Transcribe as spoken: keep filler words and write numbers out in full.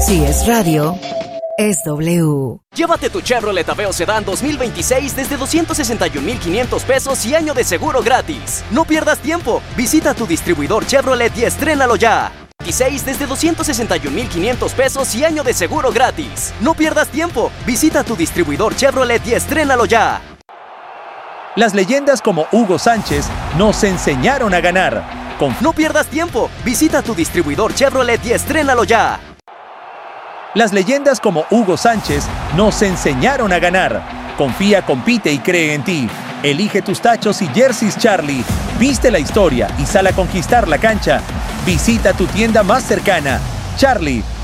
Si es radio, es W. Llévate tu Chevrolet Aveo Sedán dos mil veintiséis desde doscientos sesenta y un mil quinientos pesos y año de seguro gratis. No pierdas tiempo. Visita tu distribuidor Chevrolet y estrénalo ya. veintiséis desde doscientos sesenta y un mil quinientos pesos y año de seguro gratis. No pierdas tiempo. Visita tu distribuidor Chevrolet y estrénalo ya. Las leyendas como Hugo Sánchez nos enseñaron a ganar. Con... No pierdas tiempo. Visita tu distribuidor Chevrolet y estrénalo ya. Las leyendas como Hugo Sánchez nos enseñaron a ganar. Confía, compite y cree en ti. Elige tus tachos y jerseys Charlie. Viste la historia y sal a conquistar la cancha. Visita tu tienda más cercana. Charlie,